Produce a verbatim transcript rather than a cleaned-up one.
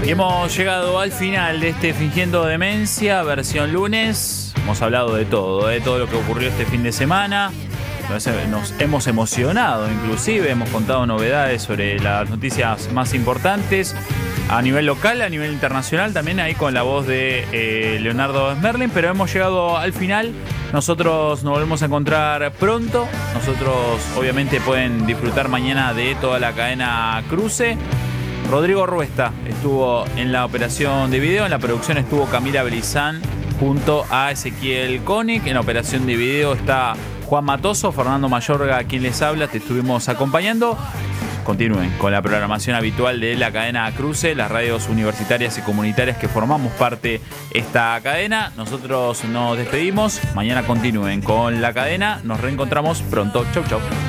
Y hemos llegado al final de este Fingiendo Demencia, versión lunes. Hemos hablado de todo, de todo lo que ocurrió este fin de semana. Nos, nos hemos emocionado, inclusive hemos contado novedades sobre las noticias más importantes a nivel local, a nivel internacional, también ahí con la voz de eh, Leonardo Smerling. Pero hemos llegado al final. Nosotros nos volvemos a encontrar pronto. Nosotros obviamente pueden disfrutar mañana de toda la cadena Cruce. Rodrigo Ruesta estuvo en la operación de video, en la producción estuvo Camila Belizán junto a Ezequiel Koenig. En la operación de video está Juan Matoso, Fernando Mayorga quien les habla, te estuvimos acompañando. Continúen con la programación habitual de la cadena Cruce, las radios universitarias y comunitarias que formamos parte de esta cadena. Nosotros nos despedimos, mañana continúen con la cadena, nos reencontramos pronto. Chau, chau.